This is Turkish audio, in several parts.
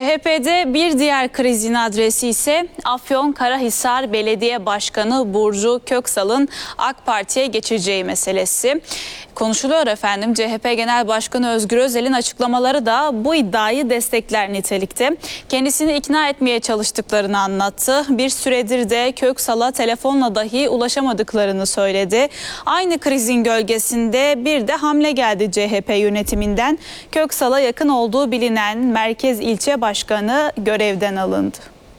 CHP'de bir diğer krizin adresi ise Afyonkarahisar Belediye Başkanı Burcu Köksal'ın AK Parti'ye geçeceği meselesi. Konuşuluyor efendim. CHP Genel Başkanı Özgür Özel'in açıklamaları da bu iddiayı destekler nitelikte. Kendisini ikna etmeye çalıştıklarını anlattı. Bir süredir de Köksal'a telefonla dahi ulaşamadıklarını söyledi. Aynı krizin gölgesinde bir de hamle geldi CHP yönetiminden. Köksal'a yakın olduğu bilinen Merkez İlçe Başkanı görevden alındı.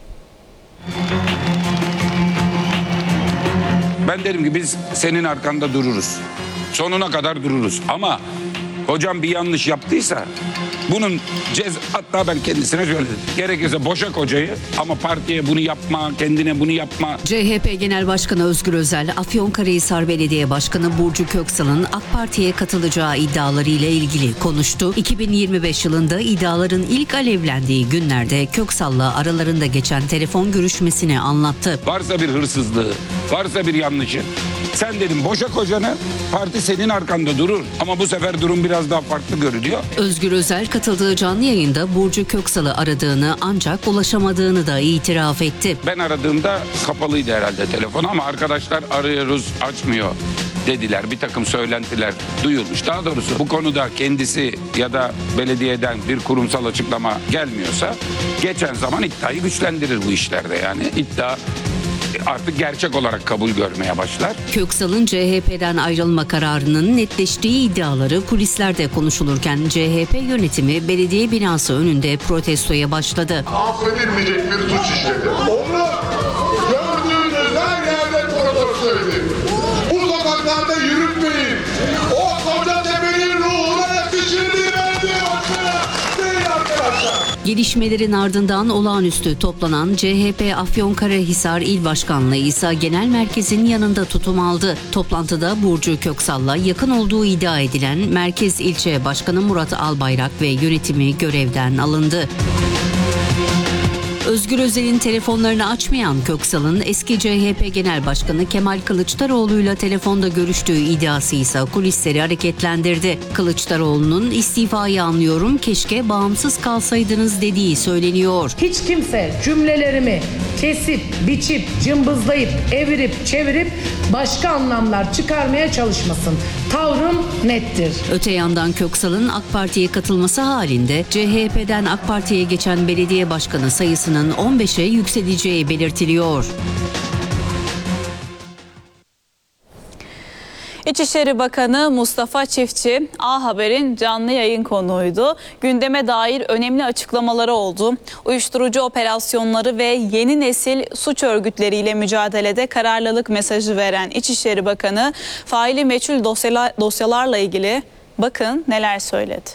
Ben derim ki biz senin arkanda dururuz. Sonuna kadar dururuz. Ama hocam bir yanlış yaptıysa bunun hatta ben kendisine söyledim. Gerekirse boşak hocayı ama partiye bunu yapma, kendine bunu yapma. CHP Genel Başkanı Özgür Özel, Afyonkarahisar Belediye Başkanı Burcu Köksal'ın AK Parti'ye katılacağı iddiaları ile ilgili konuştu. 2025 yılında iddiaların ilk alevlendiği günlerde Köksal'la aralarında geçen telefon görüşmesini anlattı. Varsa bir hırsızlığı, varsa bir yanlışı, sen dedim boşak hocanı, parti senin arkanda durur. Ama bu sefer durum biraz daha farklı görünüyor. Özgür Özel katıldığı canlı yayında Burcu Köksal'ı aradığını ancak ulaşamadığını da itiraf etti. Ben aradığımda kapalıydı herhalde telefon ama arkadaşlar arıyoruz açmıyor dediler. Bir takım söylentiler duyulmuş. Daha doğrusu bu konuda kendisi ya da belediyeden bir kurumsal açıklama gelmiyorsa geçen zaman iddiayı güçlendirir bu işlerde. Yani iddia artık gerçek olarak kabul görmeye başlar. Köksal'ın CHP'den ayrılma kararının netleştiği iddiaları kulislerde konuşulurken CHP yönetimi belediye binası önünde protestoya başladı. Affedilmeyecek bir suç işledi. Onu gördüğünüz her yerde protesto edin. Bu sokaklarda yürütmeyin. O Kocatepe'nin ruhuna yakışır diye verdiği başına değil arkadaşlar. Gelişmelerin ardından olağanüstü toplanan CHP Afyonkarahisar İl Başkanlığı ise genel merkezin yanında tutum aldı. Toplantıda Burcu Köksal'la yakın olduğu iddia edilen Merkez İlçe Başkanı Murat Albayrak ve yönetimi görevden alındı. Özgür Özel'in telefonlarını açmayan Köksal'ın eski CHP Genel Başkanı Kemal Kılıçdaroğlu'yla telefonda görüştüğü iddiası ise kulisleri hareketlendirdi. Kılıçdaroğlu'nun istifayı anlıyorum, keşke bağımsız kalsaydınız dediği söyleniyor. Hiç kimse cümlelerimi kesip, biçip, cımbızlayıp, evirip, çevirip başka anlamlar çıkarmaya çalışmasın. Tavrım nettir. Öte yandan Köksal'ın AK Parti'ye katılması halinde CHP'den AK Parti'ye geçen belediye başkanı sayısının 15'e yükseleceği belirtiliyor. İçişleri Bakanı Mustafa Çiftçi, A Haber'in canlı yayın konuğuydu. Gündeme dair önemli açıklamaları oldu. Uyuşturucu operasyonları ve yeni nesil suç örgütleriyle mücadelede kararlılık mesajı veren İçişleri Bakanı, faili meçhul dosyalarla ilgili bakın neler söyledi.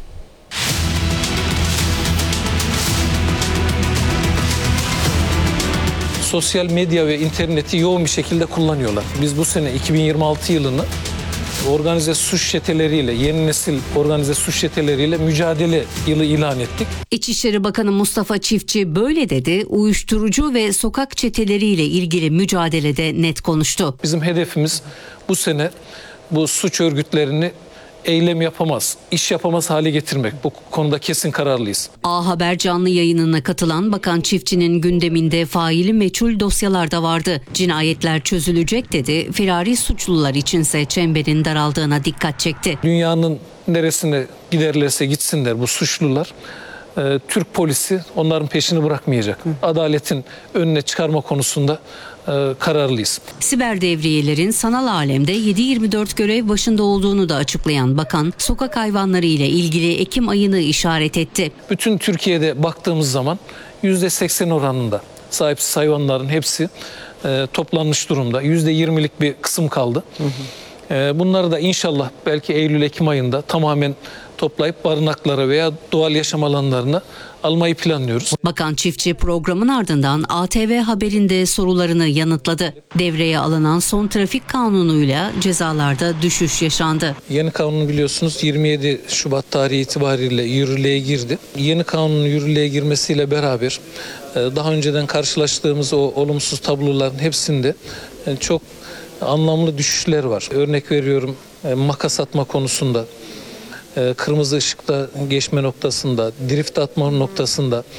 Sosyal medya ve interneti yoğun bir şekilde kullanıyorlar. Biz bu sene 2026 yılını organize suç çeteleriyle, yeni nesil organize suç çeteleriyle mücadele yılı ilan ettik. İçişleri Bakanı Mustafa Çiftçi böyle dedi, uyuşturucu ve sokak çeteleriyle ilgili mücadelede net konuştu. Bizim hedefimiz bu sene bu suç örgütlerini eylem yapamaz, iş yapamaz hale getirmek. Bu konuda kesin kararlıyız. A Haber canlı yayınına katılan Bakan Çiftçi'nin gündeminde faili meçhul dosyalar da vardı. Cinayetler çözülecek dedi, firari suçlular içinse çemberin daraldığına dikkat çekti. Dünyanın neresine giderlerse gitsinler bu suçlular, Türk polisi onların peşini bırakmayacak. Adaletin önüne çıkarma konusunda kararlıyız. Siber devriyelerin sanal alemde 7/24 görev başında olduğunu da açıklayan bakan, sokak hayvanları ile ilgili Ekim ayını işaret etti. Bütün Türkiye'de baktığımız zaman %80 oranında sahipsiz hayvanların hepsi toplanmış durumda. %20'lik bir kısım kaldı. Bunları da inşallah belki Eylül-Ekim ayında tamamen toplayıp barınaklara veya doğal yaşam alanlarına almayı planlıyoruz. Bakan Çiftçi programın ardından ATV Haber'inde sorularını yanıtladı. Devreye alınan son trafik kanunuyla cezalarda düşüş yaşandı. Yeni kanun biliyorsunuz 27 Şubat tarihi itibariyle yürürlüğe girdi. Yeni kanunun yürürlüğe girmesiyle beraber daha önceden karşılaştığımız o olumsuz tabloların hepsinde çok anlamlı düşüşler var. Örnek veriyorum, makas atma konusunda, kırmızı ışıkta geçme noktasında, drift atma noktasında